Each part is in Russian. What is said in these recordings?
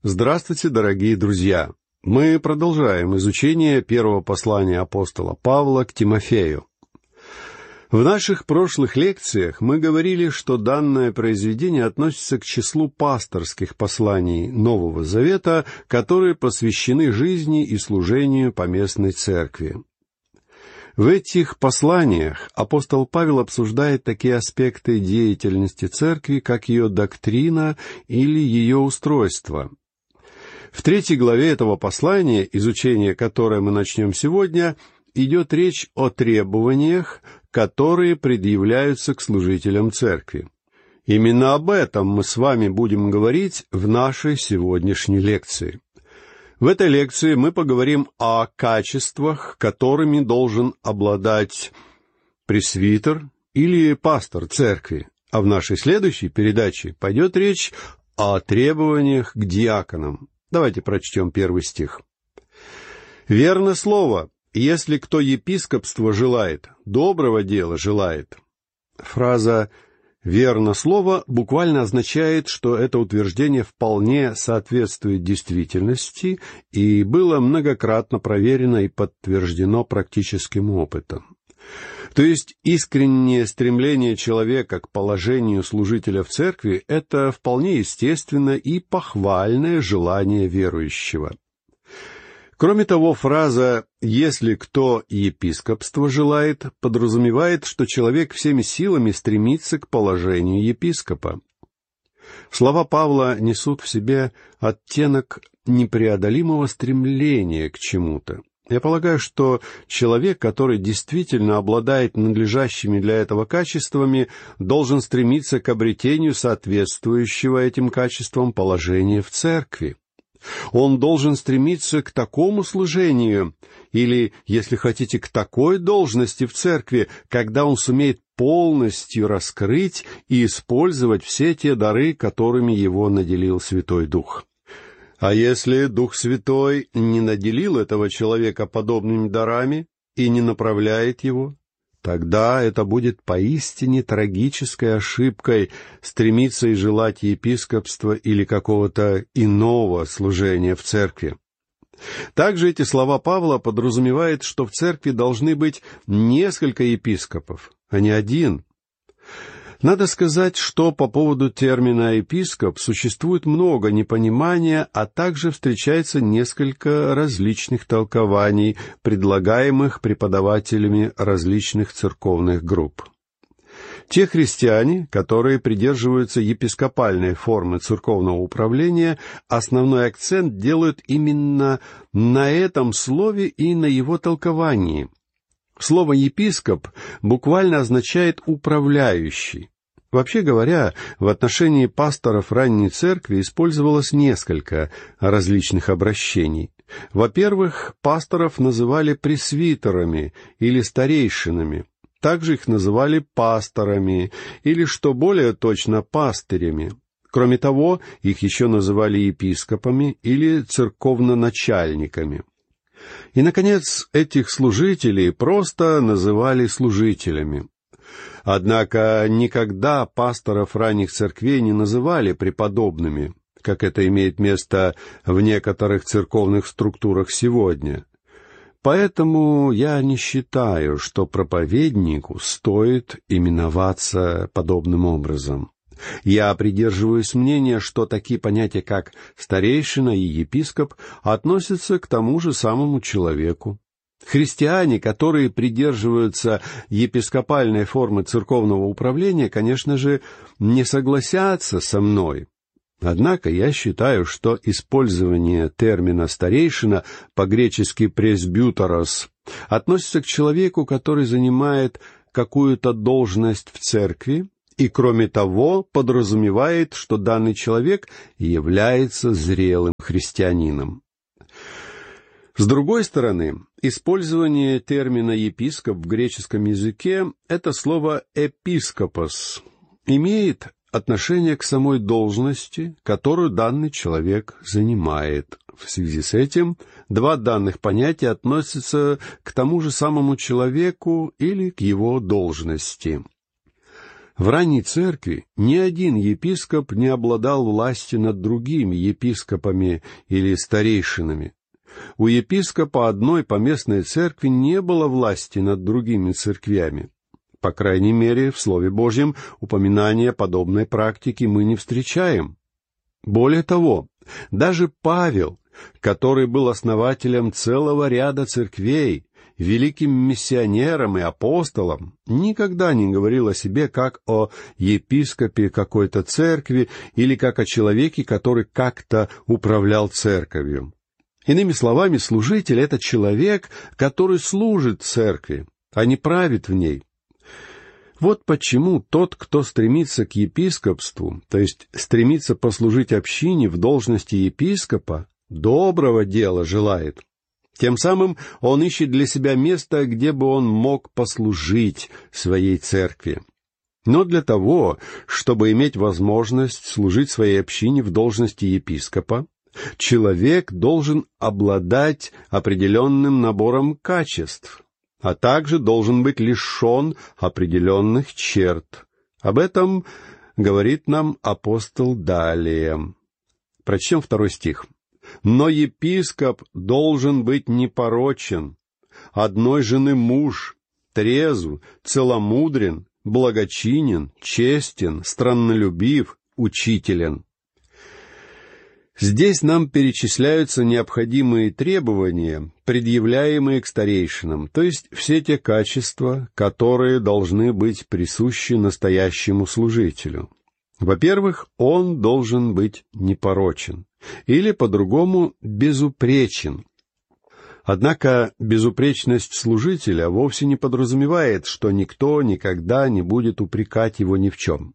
Здравствуйте, дорогие друзья! Мы продолжаем изучение первого послания апостола Павла к Тимофею. В наших прошлых лекциях мы говорили, что данное произведение относится к числу пасторских посланий Нового Завета, которые посвящены жизни и служению поместной церкви. В этих посланиях апостол Павел обсуждает такие аспекты деятельности церкви, как ее доктрина или ее устройство. В 3 главе этого послания, изучение которое мы начнем сегодня, идет речь о требованиях, которые предъявляются к служителям церкви. Именно об этом мы с вами будем говорить в нашей сегодняшней лекции. В этой лекции мы поговорим о качествах, которыми должен обладать пресвитер или пастор церкви, а в нашей следующей передаче пойдет речь о требованиях к диаконам. Давайте прочтем 1 стих. «Верно слово, если кто епископство желает, доброго дела желает». Фраза «верно слово» буквально означает, что это утверждение вполне соответствует действительности и было многократно проверено и подтверждено практическим опытом. То есть искреннее стремление человека к положению служителя в церкви — это вполне естественно и похвальное желание верующего. Кроме того, фраза «если кто епископство желает» подразумевает, что человек всеми силами стремится к положению епископа. Слова Павла несут в себе оттенок непреодолимого стремления к чему-то. Я полагаю, что человек, который действительно обладает надлежащими для этого качествами, должен стремиться к обретению соответствующего этим качествам положения в церкви. Он должен стремиться к такому служению, или, если хотите, к такой должности в церкви, когда он сумеет полностью раскрыть и использовать все те дары, которыми его наделил Святой Дух. А если Дух Святой не наделил этого человека подобными дарами и не направляет его, тогда это будет поистине трагической ошибкой стремиться и желать епископства или какого-то иного служения в церкви. Также эти слова Павла подразумевают, что в церкви должны быть несколько епископов, а не один. Надо сказать, что по поводу термина «епископ» существует много непонимания, а также встречается несколько различных толкований, предлагаемых преподавателями различных церковных групп. Те христиане, которые придерживаются епископальной формы церковного управления, основной акцент делают именно на этом слове и на его толковании. Слово «епископ» буквально означает «управляющий». Вообще говоря, в отношении пасторов ранней церкви использовалось несколько различных обращений. Во-первых, пасторов называли пресвитерами или старейшинами. Также их называли пасторами или, что более точно, пастырями. Кроме того, их еще называли епископами или церковноначальниками. И, наконец, этих служителей просто называли служителями. Однако никогда пасторов ранних церквей не называли преподобными, как это имеет место в некоторых церковных структурах сегодня. Поэтому я не считаю, что проповеднику стоит именоваться подобным образом. Я придерживаюсь мнения, что такие понятия, как старейшина и епископ, относятся к тому же самому человеку. Христиане, которые придерживаются епископальной формы церковного управления, конечно же, не согласятся со мной. Однако я считаю, что использование термина «старейшина», по-гречески «пресбютерос», относится к человеку, который занимает какую-то должность в церкви, и, кроме того, подразумевает, что данный человек является зрелым христианином. С другой стороны, использование термина «епископ» в греческом языке — это слово «эпископос» имеет отношение к самой должности, которую данный человек занимает. В связи с этим два данных понятия относятся к тому же самому человеку или к его должности. В ранней церкви ни один епископ не обладал властью над другими епископами или старейшинами. У епископа одной поместной церкви не было власти над другими церквями. По крайней мере, в Слове Божьем упоминания подобной практики мы не встречаем. Более того, даже Павел, который был основателем целого ряда церквей, великим миссионером и апостолом, никогда не говорил о себе как о епископе какой-то церкви или как о человеке, который как-то управлял церковью. Иными словами, служитель — это человек, который служит церкви, а не правит в ней. Вот почему тот, кто стремится к епископству, то есть стремится послужить общине в должности епископа, доброго дела желает. Тем самым он ищет для себя место, где бы он мог послужить своей церкви. Но для того, чтобы иметь возможность служить своей общине в должности епископа, человек должен обладать определенным набором качеств, а также должен быть лишен определенных черт. Об этом говорит нам апостол далее. Прочтем 2 стих. «Но епископ должен быть непорочен, одной жены муж, трезв, целомудрен, благочинен, честен, страннолюбив, учителен». Здесь нам перечисляются необходимые требования, предъявляемые к старейшинам, то есть все те качества, которые должны быть присущи настоящему служителю. Во-первых, он должен быть непорочен, или, по-другому, безупречен. Однако безупречность служителя вовсе не подразумевает, что никто никогда не будет упрекать его ни в чем.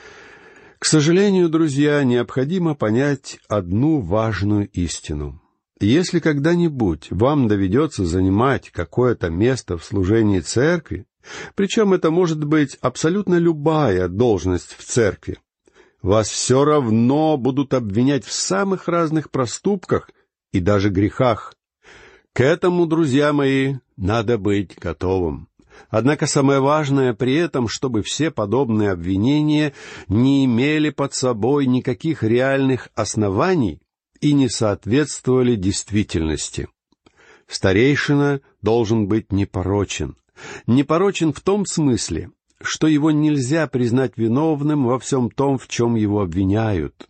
К сожалению, друзья, необходимо понять одну важную истину. Если когда-нибудь вам доведется занимать какое-то место в служении церкви, причем это может быть абсолютно любая должность в церкви, вас все равно будут обвинять в самых разных проступках и даже грехах. К этому, друзья мои, надо быть готовым. Однако самое важное при этом, чтобы все подобные обвинения не имели под собой никаких реальных оснований и не соответствовали действительности. Старейшина должен быть непорочен. Непорочен в том смысле, что его нельзя признать виновным во всем том, в чем его обвиняют.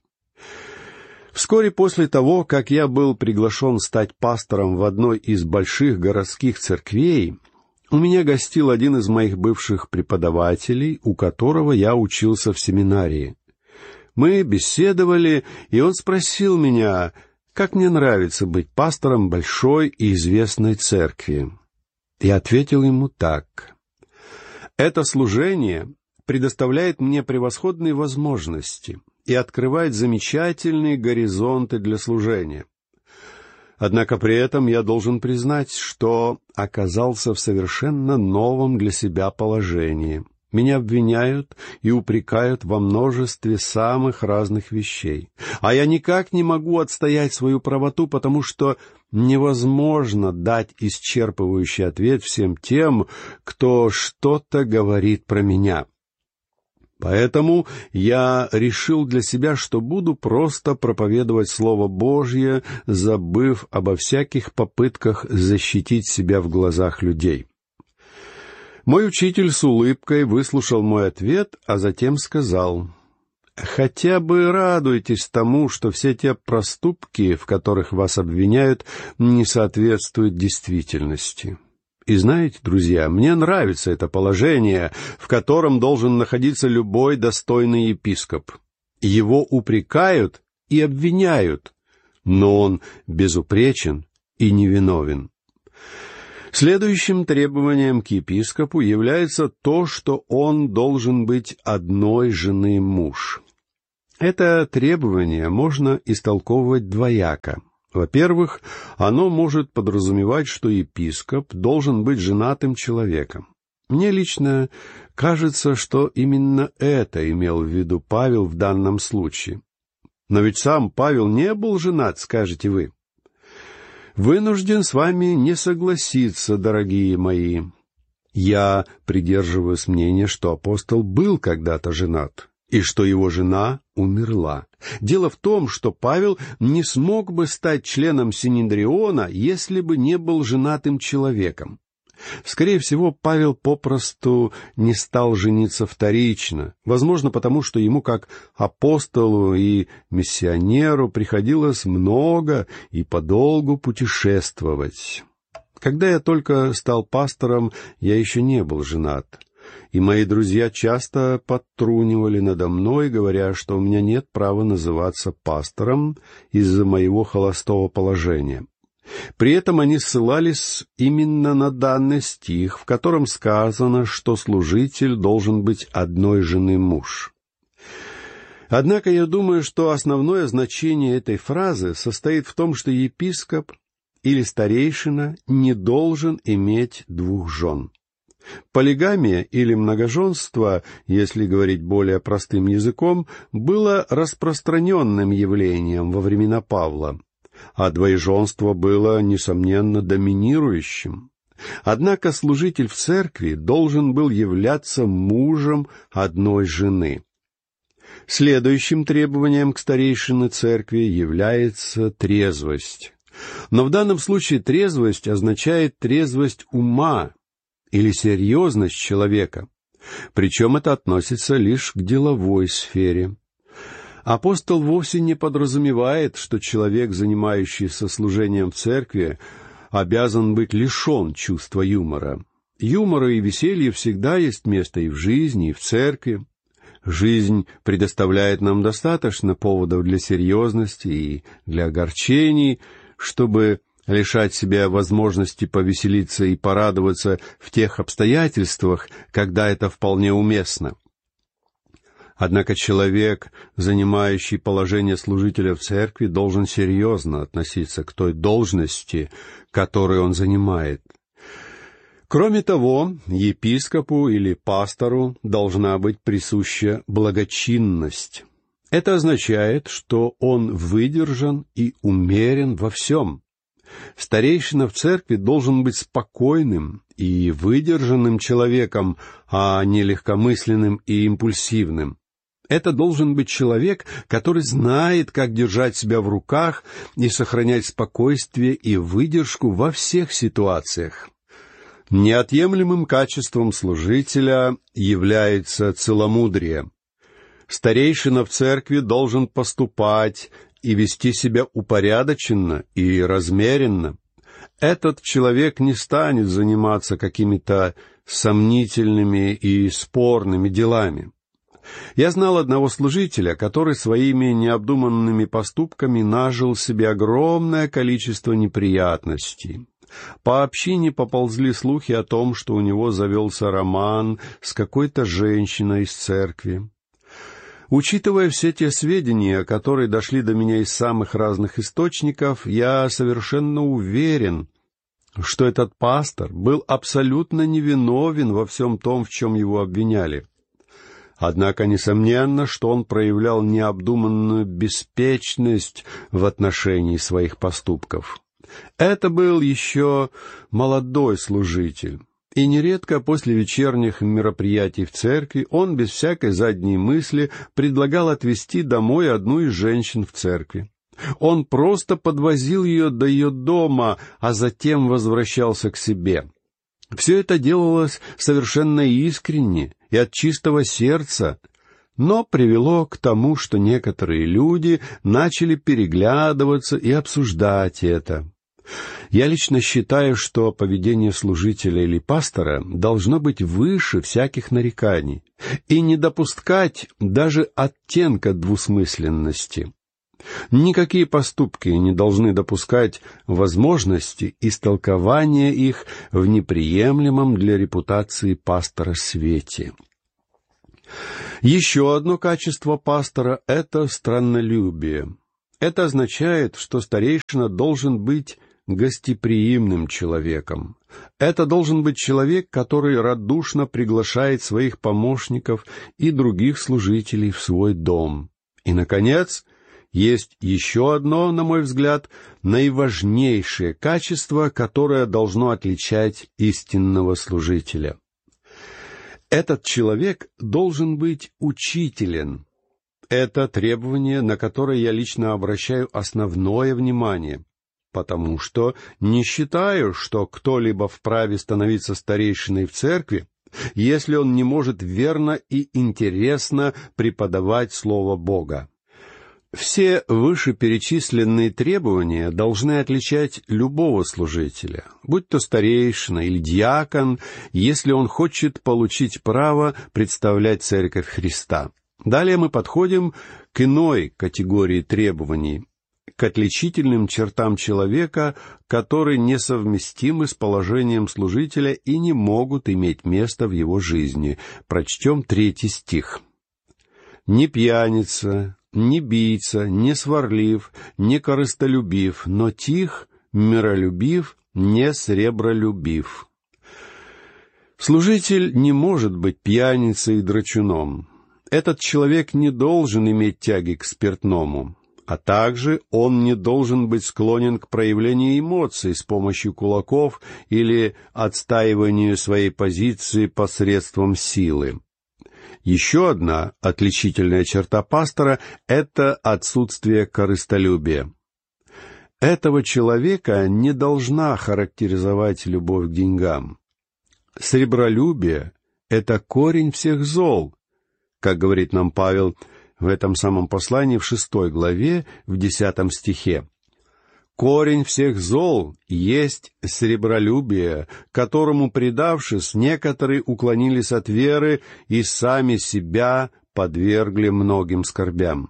Вскоре после того, как я был приглашен стать пастором в одной из больших городских церквей, у меня гостил один из моих бывших преподавателей, у которого я учился в семинарии. Мы беседовали, и он спросил меня, как мне нравится быть пастором большой и известной церкви. Я ответил ему так: «Это служение предоставляет мне превосходные возможности и открывает замечательные горизонты для служения. Однако при этом я должен признать, что оказался в совершенно новом для себя положении. Меня обвиняют и упрекают во множестве самых разных вещей. А я никак не могу отстоять свою правоту, потому что невозможно дать исчерпывающий ответ всем тем, кто что-то говорит про меня. Поэтому я решил для себя, что буду просто проповедовать Слово Божье, забыв обо всяких попытках защитить себя в глазах людей». Мой учитель с улыбкой выслушал мой ответ, а затем сказал: «Хотя бы радуйтесь тому, что все те проступки, в которых вас обвиняют, не соответствуют действительности». И знаете, друзья, мне нравится это положение, в котором должен находиться любой достойный епископ. Его упрекают и обвиняют, но он безупречен и невиновен. Следующим требованием к епископу является то, что он должен быть одной жены муж. Это требование можно истолковывать двояко. Во-первых, оно может подразумевать, что епископ должен быть женатым человеком. Мне лично кажется, что именно это имел в виду Павел в данном случае. Но ведь сам Павел не был женат, скажете вы. Вынужден с вами не согласиться, дорогие мои. Я придерживаюсь мнения, что апостол был когда-то женат, и что его жена умерла. Дело в том, что Павел не смог бы стать членом Синедриона, если бы не был женатым человеком. Скорее всего, Павел попросту не стал жениться вторично, возможно, потому что ему, как апостолу и миссионеру, приходилось много и подолгу путешествовать. Когда я только стал пастором, я еще не был женат, и мои друзья часто подтрунивали надо мной, говоря, что у меня нет права называться пастором из-за моего холостого положения. При этом они ссылались именно на данный стих, в котором сказано, что служитель должен быть одной жены муж. Однако я думаю, что основное значение этой фразы состоит в том, что епископ или старейшина не должен иметь двух жен. Полигамия или многоженство, если говорить более простым языком, было распространенным явлением во времена Павла, а двоеженство было, несомненно, доминирующим. Однако служитель в церкви должен был являться мужем одной жены. Следующим требованием к старейшине церкви является трезвость. Но в данном случае трезвость означает трезвость ума или серьезность человека. Причем это относится лишь к деловой сфере. Апостол вовсе не подразумевает, что человек, занимающийся служением в церкви, обязан быть лишен чувства юмора. Юмора и веселья всегда есть место и в жизни, и в церкви. Жизнь предоставляет нам достаточно поводов для серьезности и для огорчений, чтобы лишать себя возможности повеселиться и порадоваться в тех обстоятельствах, когда это вполне уместно. Однако человек, занимающий положение служителя в церкви, должен серьезно относиться к той должности, которую он занимает. Кроме того, епископу или пастору должна быть присуща благочинность. Это означает, что он выдержан и умерен во всем. Старейшина в церкви должен быть спокойным и выдержанным человеком, а не легкомысленным и импульсивным. Это должен быть человек, который знает, как держать себя в руках и сохранять спокойствие и выдержку во всех ситуациях. Неотъемлемым качеством служителя является целомудрие. Старейшина в церкви должен поступать и вести себя упорядоченно и размеренно. Этот человек не станет заниматься какими-то сомнительными и спорными делами. Я знал одного служителя, который своими необдуманными поступками нажил себе огромное количество неприятностей. По общине поползли слухи о том, что у него завелся роман с какой-то женщиной из церкви. Учитывая все те сведения, которые дошли до меня из самых разных источников, я совершенно уверен, что этот пастор был абсолютно невиновен во всем том, в чем его обвиняли. Однако, несомненно, что он проявлял необдуманную беспечность в отношении своих поступков. Это был еще молодой служитель, и нередко после вечерних мероприятий в церкви он без всякой задней мысли предлагал отвезти домой одну из женщин в церкви. Он просто подвозил ее до ее дома, а затем возвращался к себе. Все это делалось совершенно искренне и от чистого сердца, но привело к тому, что некоторые люди начали переглядываться и обсуждать это. Я лично считаю, что поведение служителя или пастора должно быть выше всяких нареканий и не допускать даже оттенка двусмысленности. Никакие поступки не должны допускать возможности истолкования их в неприемлемом для репутации пастора свете. Еще одно качество пастора — это страннолюбие. Это означает, что старейшина должен быть гостеприимным человеком. Это должен быть человек, который радушно приглашает своих помощников и других служителей в свой дом. И, наконец, есть еще одно, на мой взгляд, наиважнейшее качество, которое должно отличать истинного служителя. Этот человек должен быть учителен. Это требование, на которое я лично обращаю основное внимание, потому что не считаю, что кто-либо вправе становиться старейшиной в церкви, если он не может верно и интересно преподавать Слово Бога. Все вышеперечисленные требования должны отличать любого служителя, будь то старейшина или диакон, если он хочет получить право представлять Церковь Христа. Далее мы подходим к иной категории требований, к отличительным чертам человека, которые несовместимы с положением служителя и не могут иметь места в его жизни. Прочтем 3 стих. «Не пьяница, не бийца, не сварлив, не корыстолюбив, но тих, миролюбив, не сребролюбив». Служитель не может быть пьяницей и драчуном. Этот человек не должен иметь тяги к спиртному, а также он не должен быть склонен к проявлению эмоций с помощью кулаков или отстаиванию своей позиции посредством силы. Еще одна отличительная черта пастора — это отсутствие корыстолюбия. Этого человека не должна характеризовать любовь к деньгам. Сребролюбие — это корень всех зол, как говорит нам Павел в этом самом послании в 6 главе, в 10 стихе. «Корень всех зол есть сребролюбие, которому, предавшись, некоторые уклонились от веры и сами себя подвергли многим скорбям».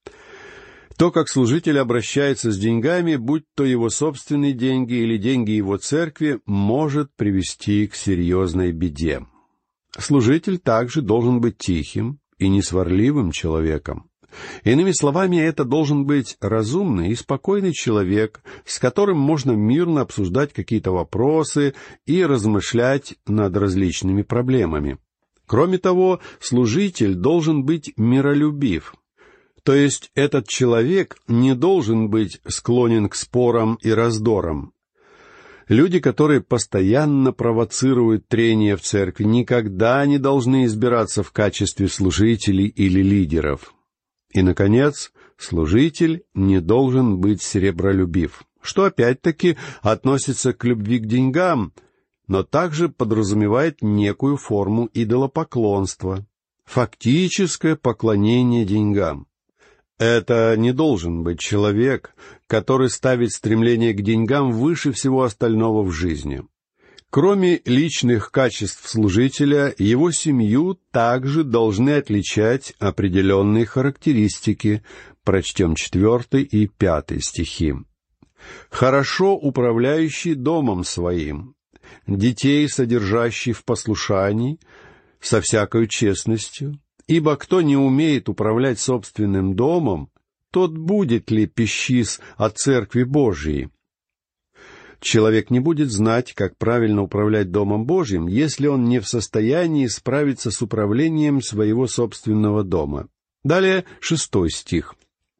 То, как служитель обращается с деньгами, будь то его собственные деньги или деньги его церкви, может привести к серьезной беде. Служитель также должен быть тихим и несварливым человеком. Иными словами, это должен быть разумный и спокойный человек, с которым можно мирно обсуждать какие-то вопросы и размышлять над различными проблемами. Кроме того, служитель должен быть миролюбив. То есть этот человек не должен быть склонен к спорам и раздорам. Люди, которые постоянно провоцируют трения в церкви, никогда не должны избираться в качестве служителей или лидеров. И, наконец, служитель не должен быть сребролюбив, что опять-таки относится к любви к деньгам, но также подразумевает некую форму идолопоклонства, фактическое поклонение деньгам. Это не должен быть человек, который ставит стремление к деньгам выше всего остального в жизни. Кроме личных качеств служителя, его семью также должны отличать определенные характеристики. Прочтем 4 и 5 стихи. «Хорошо управляющий домом своим, детей содержащий в послушании, со всякою честностью. Ибо кто не умеет управлять собственным домом, тот будет ли пищис от Церкви Божией?» Человек не будет знать, как правильно управлять Домом Божьим, если он не в состоянии справиться с управлением своего собственного дома. Далее 6 стих.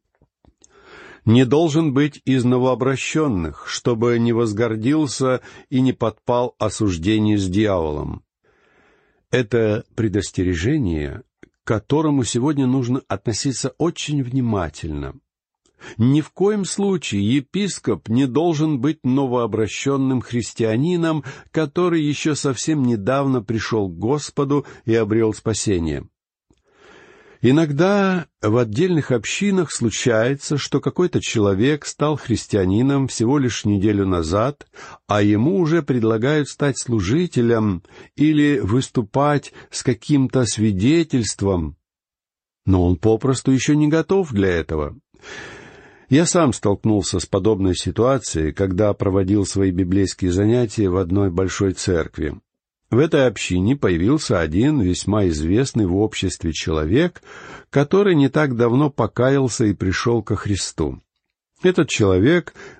«Не должен быть из новообращенных, чтобы не возгордился и не подпал осуждению с дьяволом». Это предостережение, к которому сегодня нужно относиться очень внимательно. Ни в коем случае епископ не должен быть новообращенным христианином, который еще совсем недавно пришел к Господу и обрел спасение. Иногда в отдельных общинах случается, что какой-то человек стал христианином всего лишь неделю назад, а ему уже предлагают стать служителем или выступать с каким-то свидетельством, но он попросту еще не готов для этого. Я сам столкнулся с подобной ситуацией, когда проводил свои библейские занятия в одной большой церкви. В этой общине появился один весьма известный в обществе человек, который не так давно покаялся и пришел ко Христу. Этот человек